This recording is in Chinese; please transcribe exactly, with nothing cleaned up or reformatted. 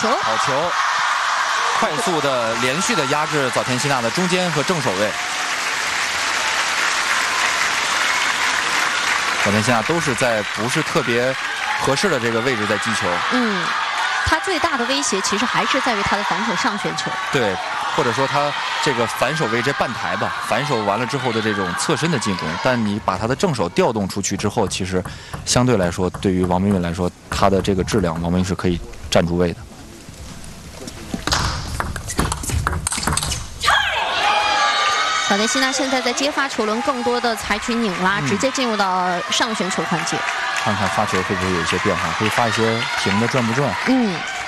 球， 好球，快速的连续的压制早田希娜的中间和正手位。早田希娜都是在不是特别合适的这个位置在击球。 嗯，他最大的威胁其实还是在于他的反手上旋球。 对。 或者说他这个反手位这半台吧，反手完了之后的这种侧身的进攻，但你把他的正手调动出去之后，其实相对来说，对于王冰允来说，他的这个质量，王冰允是可以站住位的。 早田希娜现在在接发球轮更多的采取拧拉，嗯、直接进入到上旋球环节。 看看发球会不会有一些变化，可以发一些平的转不转？ 嗯。